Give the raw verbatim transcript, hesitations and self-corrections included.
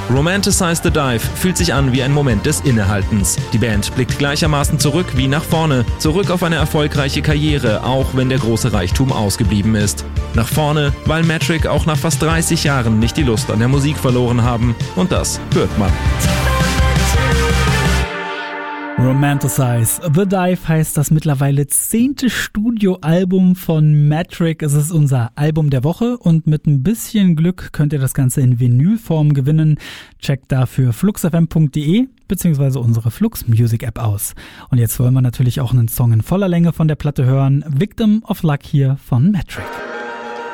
Romanticize the Dive fühlt sich an wie ein Moment des Innehaltens. Die Band blickt gleichermaßen zurück wie nach vorne, zurück auf eine erfolgreiche Karriere, auch wenn der große Reichtum ausgeblieben ist. Nach vorne, weil Metric auch nach fast dreißig Jahren nicht die Lust an der Musik verloren haben, und das hört man. Romanticize the Dive heißt das mittlerweile zehnte Studioalbum von Metric. Es ist unser Album der Woche und mit ein bisschen Glück könnt ihr das Ganze in Vinylform gewinnen. Checkt dafür flux f m punkt d e bzw. unsere Flux Music App aus. Und jetzt wollen wir natürlich auch einen Song in voller Länge von der Platte hören. Victim of Luck hier von Metric.